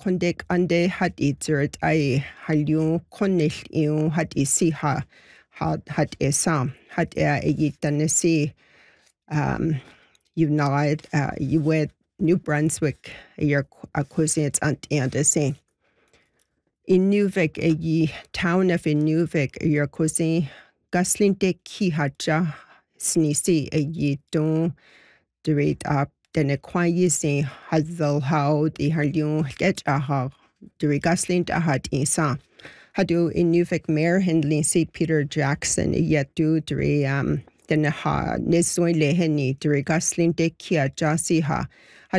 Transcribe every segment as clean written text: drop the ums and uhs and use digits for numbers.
kondek ande hat zert ai halju konnil iu hat si hat sam hat Tennessee United with New Brunswick your acquisitions and the same. In Nuvik town of Nuvik your cousin Gaslinte ki haja snisi don direct up den kwayi se hazal how the halju get direct Gaslinte hat isa hadu in Nuvik Mayor Hindley St. Peter Jackson yet do direct den nesoile heni direct Gaslinte kia jasi had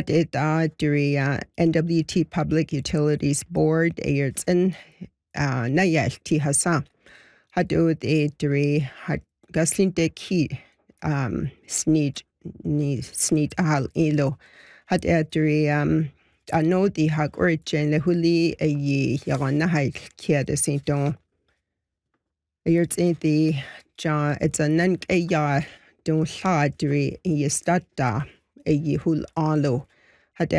NWT Public Utilities Board ayertsen nayel ti hasa hadu had Gaslinte ki sneed ahal ilo had ano di hag origin le huli yagon nahal kia de sinton ayertsen the it's a nan don sa stata hul alo had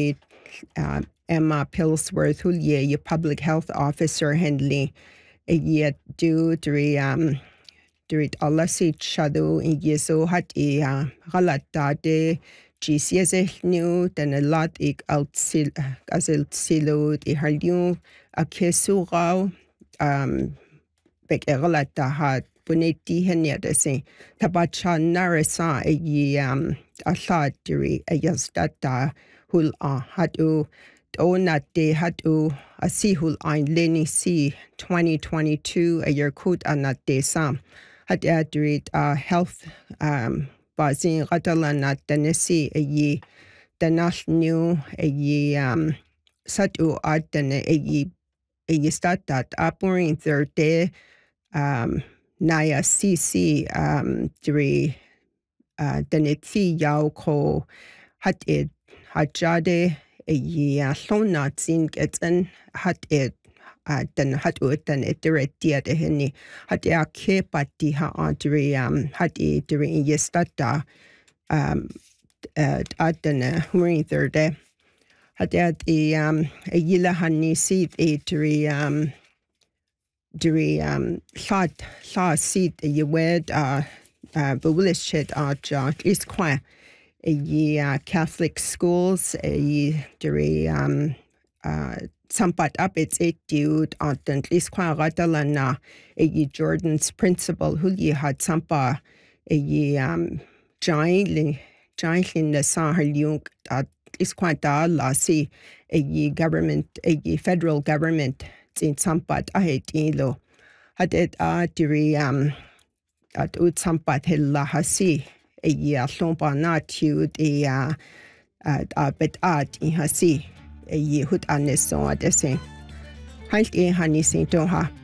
Emma Pillsworth hul ye public health officer Hendley do durit alasi chadu yeso hat galata de GCS new then a lot outil silo halju a kesugau bek galata hat buneti henya de se tabacha narasa asad diri yastata hul hatu donat de hatu asihul ein leni si 2022 a year kut anat de sam had adrit health bazin Catalana Tennessee the national satu adene statat apurin third day naya CC diri deneti yao ko hajade sonat sin getsen den hat den directia de heni hat ke pati diri diri yestata adene hurin third day had yila hani seat diri sa seat wed bewillis shit is quite Catholic schools diri sampat up it's dude at least quite ratalana Jordan's principal huli had sampa giantly the sahar at least quite la see government federal government in sampat ilo had it diri at ut sampat hilla hasi lompa na tu bet in hasi hut aneson at the same. Halt hani sintoha.